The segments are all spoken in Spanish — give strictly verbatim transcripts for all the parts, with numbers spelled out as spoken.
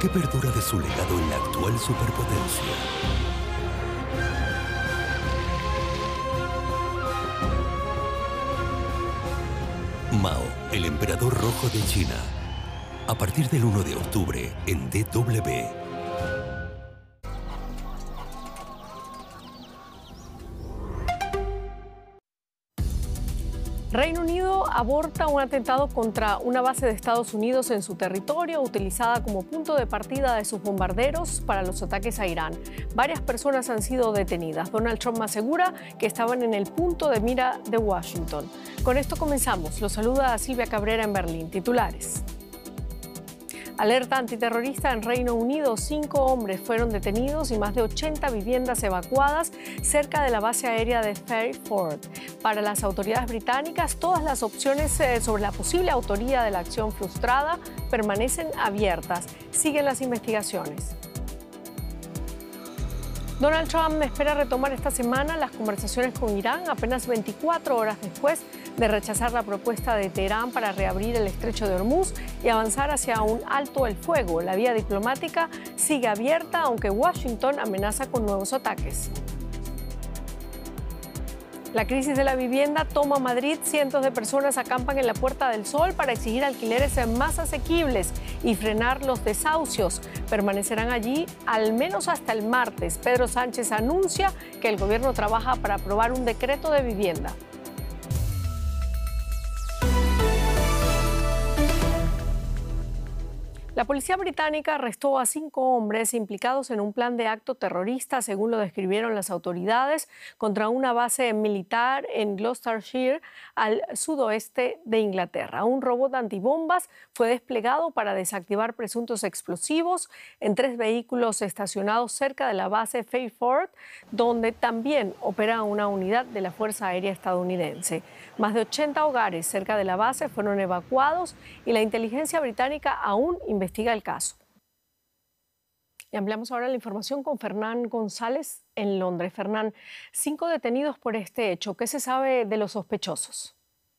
¿Qué perdura de su legado en la actual superpotencia? Mao, el emperador rojo de China. A partir del uno de octubre en D W. Reino Unido aborta un atentado contra una base de Estados Unidos en su territorio, utilizada como punto de partida de sus bombarderos para los ataques a Irán. Varias personas han sido detenidas. Donald Trump asegura que estaban en el punto de mira de Washington. Con esto comenzamos. Los saluda Silvia Cabrera en Berlín. Titulares. Alerta antiterrorista en Reino Unido. Cinco hombres fueron detenidos y más de ochenta viviendas evacuadas cerca de la base aérea de Fairford. Para las autoridades británicas, todas las opciones sobre la posible autoría de la acción frustrada permanecen abiertas. Siguen las investigaciones. Donald Trump espera retomar esta semana las conversaciones con Irán apenas veinticuatro horas después de rechazar la propuesta de Teherán para reabrir el estrecho de Hormuz y avanzar hacia un alto el fuego. La vía diplomática sigue abierta, aunque Washington amenaza con nuevos ataques. La crisis de la vivienda toma Madrid. Cientos de personas acampan en la Puerta del Sol para exigir alquileres más asequibles y frenar los desahucios. Permanecerán allí al menos hasta el martes. Pedro Sánchez anuncia que el gobierno trabaja para aprobar un decreto de vivienda. La policía británica arrestó a cinco hombres implicados en un plan de acto terrorista, según lo describieron las autoridades, contra una base militar en Gloucestershire, al sudoeste de Inglaterra. Un robot antibombas fue desplegado para desactivar presuntos explosivos en tres vehículos estacionados cerca de la base Fairford, donde también opera una unidad de la Fuerza Aérea estadounidense. Más de ochenta hogares cerca de la base fueron evacuados y la inteligencia británica aún investiga investiga el caso. Y ampliamos ahora la información con Fernán González en Londres. Fernán, cinco detenidos por este hecho. ¿Qué se sabe de los sospechosos?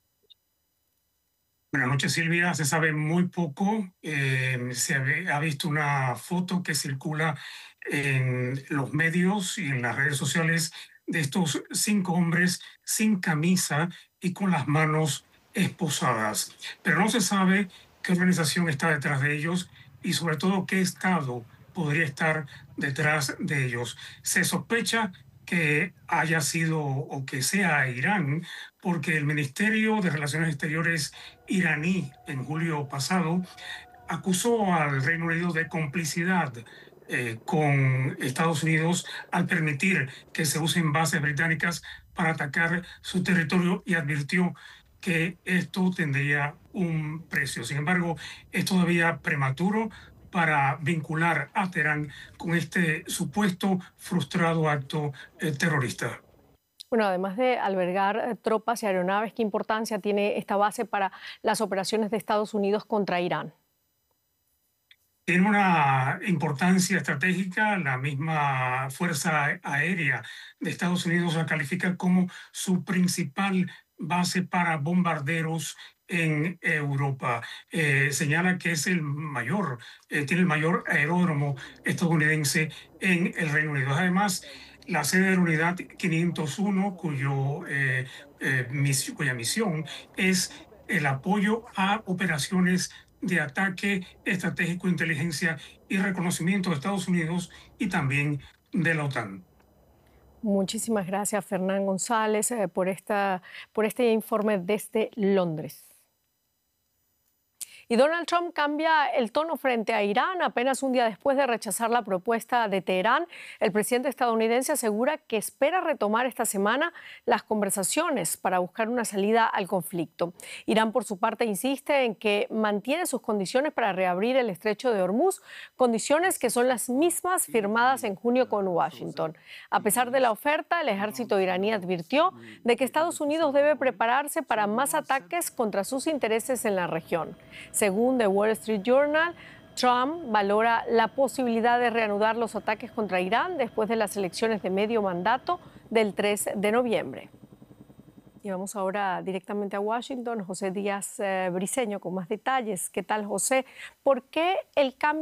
Buenas noches, Silvia. Se sabe muy poco. Eh, se ha visto una foto que circula en los medios y en las redes sociales de estos cinco hombres sin camisa y con las manos esposadas. Pero no se sabe qué organización está detrás de ellos y sobre todo qué estado podría estar detrás de ellos. Se sospecha que haya sido o que sea Irán, porque el Ministerio de Relaciones Exteriores iraní en julio pasado acusó al Reino Unido de complicidad eh, con Estados Unidos al permitir que se usen bases británicas para atacar su territorio y advirtió que esto tendría un precio. Sin embargo, es todavía prematuro para vincular a Teherán con este supuesto frustrado acto eh, terrorista. Bueno, además de albergar eh, tropas y aeronaves, ¿qué importancia tiene esta base para las operaciones de Estados Unidos contra Irán? Tiene una importancia estratégica. La misma Fuerza Aérea de Estados Unidos la califica como su principal base para bombarderos en Europa. Eh, señala que es el mayor, eh, tiene el mayor aeródromo estadounidense en el Reino Unido. Además, la sede de la Unidad quinientos uno, cuyo, eh, eh, mis, cuya misión es el apoyo a operaciones de ataque estratégico, inteligencia y reconocimiento de Estados Unidos y también de la OTAN. Muchísimas gracias, Fernán González, eh, por, esta, por este informe desde Londres. Y Donald Trump cambia el tono frente a Irán. Apenas un día después de rechazar la propuesta de Teherán, el presidente estadounidense asegura que espera retomar esta semana las conversaciones para buscar una salida al conflicto. Irán, por su parte, insiste en que mantiene sus condiciones para reabrir el estrecho de Hormuz, condiciones que son las mismas firmadas en junio con Washington. A pesar de la oferta, el ejército iraní advirtió de que Estados Unidos debe prepararse para más ataques contra sus intereses en la región. Según The Wall Street Journal, Trump valora la posibilidad de reanudar los ataques contra Irán después de las elecciones de medio mandato del tres de noviembre. Y vamos ahora directamente a Washington. José Díaz eh, Briceño con más detalles. ¿Qué tal, José? ¿Por qué el cambio